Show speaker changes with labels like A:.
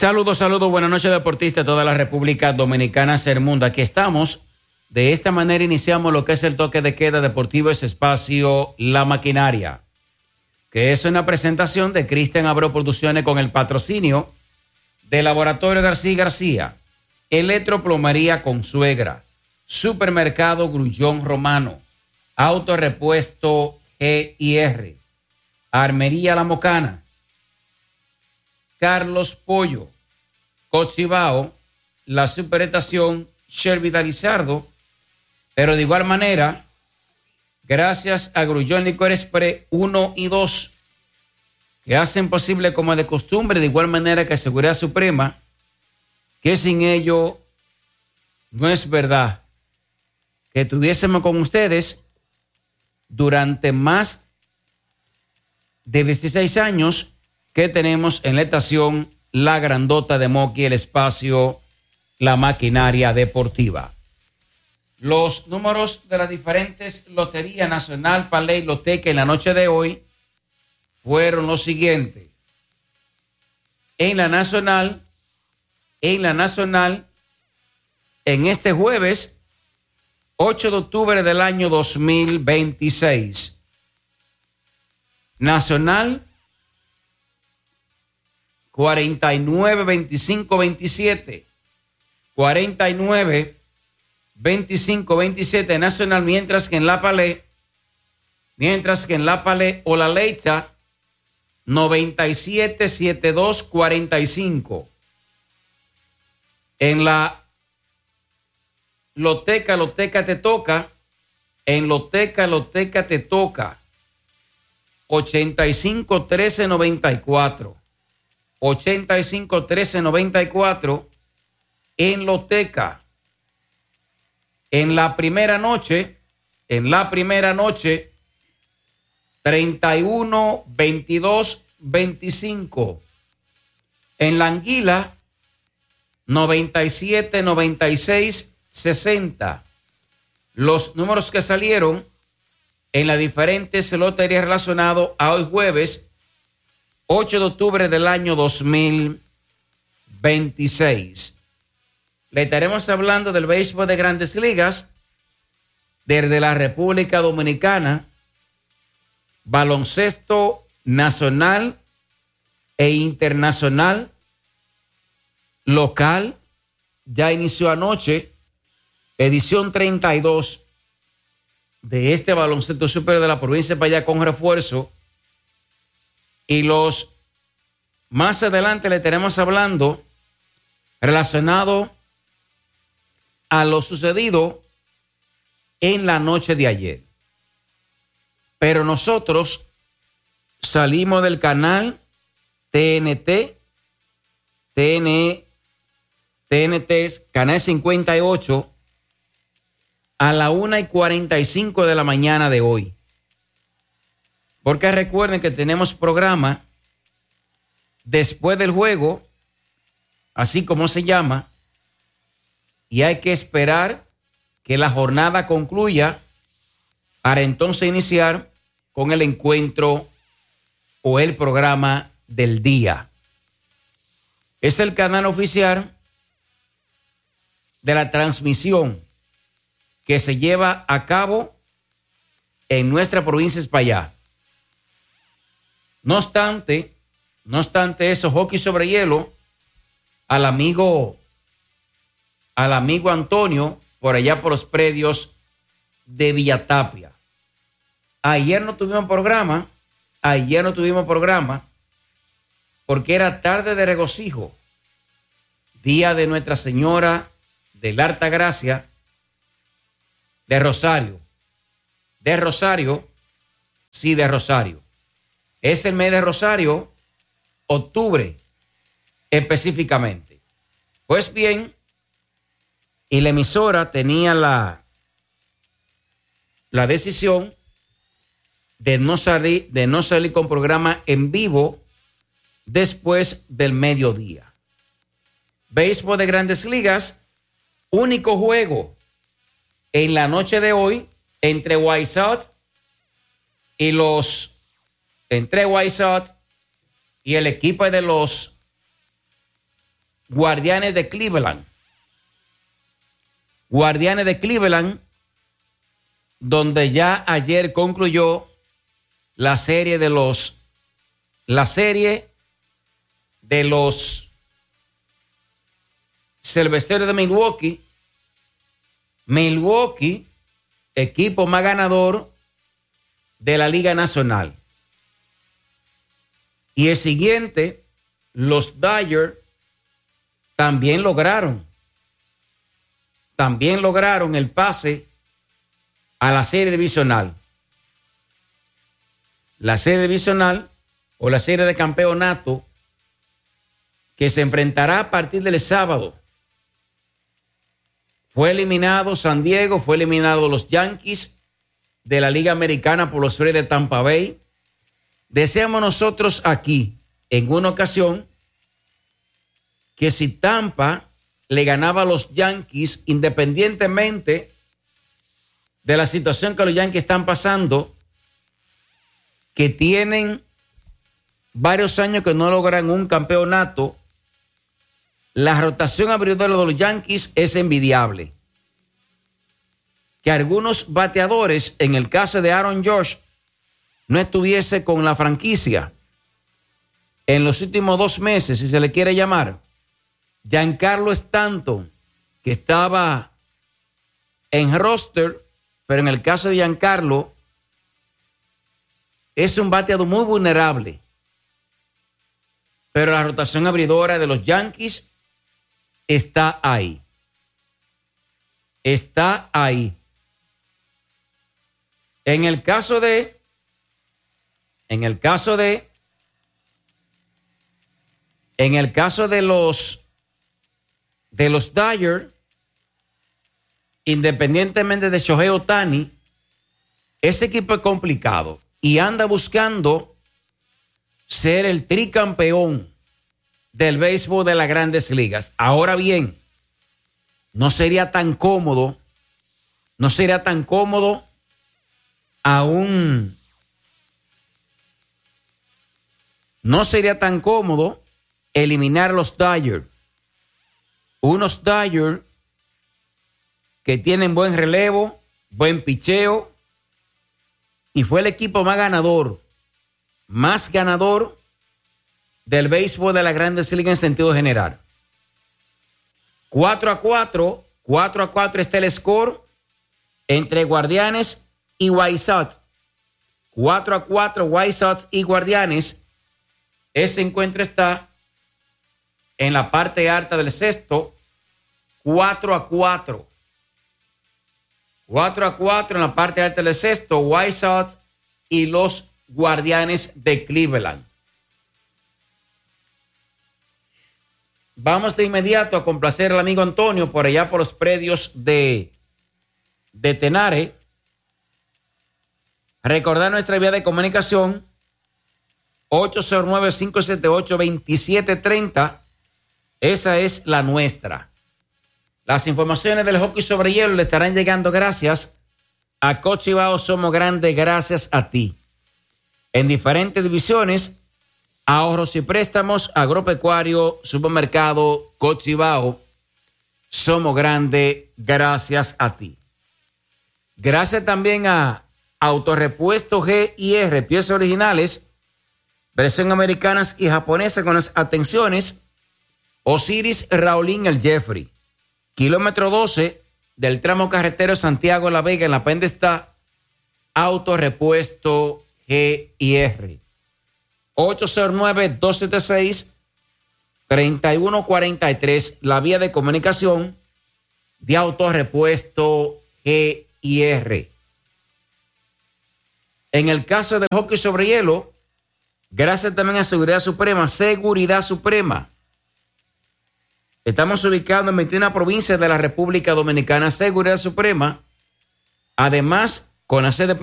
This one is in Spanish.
A: Saludos, buenas noches deportistas de toda la República Dominicana, Sermunda. Aquí estamos. De esta manera iniciamos lo que es el toque de queda deportivo, ese espacio La Maquinaria, que es una presentación de Cristian Abreu Producciones con el patrocinio de Laboratorio García, Electroplomería Consuegra, Supermercado Grullón Romano, Autorepuesto G&R, Armería La Mocana, Carlos Pollo, Cochibao, La Superestación, Shelby Lizardo, pero de igual manera, gracias a Grullón Licor Express 1 y 2, que hacen posible como de costumbre, de igual manera que Seguridad Suprema, que sin ello no es verdad que tuviésemos con ustedes durante más de 16 años que tenemos en la estación La Grandota de Moqui, el espacio La Maquinaria Deportiva. Los números de las diferentes loterías nacional, Paley, Loteca en la noche de hoy fueron los siguientes. En la nacional, en este jueves, 8 de octubre del año 2026. Nacional 49 25 27, 49 25 27 nacional, mientras que en la Palé o la Leita 97 72 45. En la Loteca te toca, en Loteca te toca 85 13 94. 85 13 94 en Loteca. En la primera noche 31 22 25. En la Anguila 97 96 60. Los números que salieron en las diferentes loterías relacionados a hoy jueves 8 de octubre del año 2026. Le estaremos hablando del béisbol de Grandes Ligas desde la República Dominicana, baloncesto nacional e internacional, local, ya inició anoche, edición 32 de este baloncesto superior de la provincia de Payá con refuerzo. Y los más adelante le estaremos hablando relacionado a lo sucedido en la noche de ayer. Pero nosotros salimos del canal TNT, canal 58, a la 1:45 de la mañana de hoy. Porque recuerden que tenemos programa después del juego, así como se llama, y hay que esperar que la jornada concluya para entonces iniciar con el encuentro o el programa del día. Es el canal oficial de la transmisión que se lleva a cabo en nuestra provincia de Payá. No obstante eso, hockey sobre hielo, al amigo Antonio, por allá por los predios de Villatapia. Ayer no tuvimos programa porque era tarde de regocijo, día de Nuestra Señora de la Alta Gracia de Rosario. Es el mes de Rosario, octubre específicamente. Pues bien, y la emisora tenía la decisión de no salir con programa en vivo después del mediodía. Béisbol de Grandes Ligas, único juego en la noche de hoy entre White Sox y el equipo de los Guardianes de Cleveland. Guardianes de Cleveland, donde ya ayer concluyó la serie de los Cerveceros de Milwaukee. Milwaukee, equipo más ganador de la Liga Nacional. Y el siguiente, los Dodgers, también lograron el pase a la serie divisional. La serie divisional o la serie de campeonato que se enfrentará a partir del sábado. Fue eliminado San Diego, fue eliminado los Yankees de la Liga Americana por los Phillies de Tampa Bay. Deseamos nosotros aquí, en una ocasión, que si Tampa le ganaba a los Yankees, independientemente de la situación que los Yankees están pasando, que tienen varios años que no logran un campeonato, la rotación abridora de los Yankees es envidiable. Que algunos bateadores, en el caso de Aaron Judge, no estuviese con la franquicia en los últimos 2 meses, si se le quiere llamar. Giancarlo Stanton, que estaba en roster, pero en el caso de Giancarlo, es un bateador muy vulnerable. Pero la rotación abridora de los Yankees está ahí. Está ahí. En el caso de los Dodgers, independientemente de Shohei Ohtani, ese equipo es complicado y anda buscando ser el tricampeón del béisbol de las Grandes Ligas. Ahora bien, no sería tan cómodo eliminar a los Dodgers. Unos Dodgers que tienen buen relevo, buen picheo, y fue el equipo más ganador del béisbol de las Grandes Ligas en sentido general. 4-4 está el score entre Guardianes y White Sox. 4-4 White Sox y Guardianes. Ese encuentro está en la parte alta del sexto. 4-4. 4-4 en la parte alta del sexto. White Sox y los Guardianes de Cleveland. Vamos de inmediato a complacer al amigo Antonio por allá por los predios de Tenare. Recordar nuestra vía de comunicación 809-578-2730. Esa es la nuestra. Las informaciones del hockey sobre hielo le estarán llegando gracias a Cochibao. Somos grandes gracias a ti. En diferentes divisiones, ahorros y préstamos, agropecuario, supermercado, Cochibao. Somos grandes gracias a ti. Gracias también a Autorepuesto G&R, piezas originales, versión americanas y japonesas con las atenciones. Osiris Raulín el Jeffrey. Kilómetro 12 del tramo carretero Santiago La Vega, en La Penda está Autorepuesto G&R. 809-276-3143, la vía de comunicación de Autorepuesto G&R. En el caso del hockey sobre hielo, gracias también a Seguridad Suprema. Estamos ubicados en 21 provincias de la República Dominicana. Seguridad Suprema, además con la sede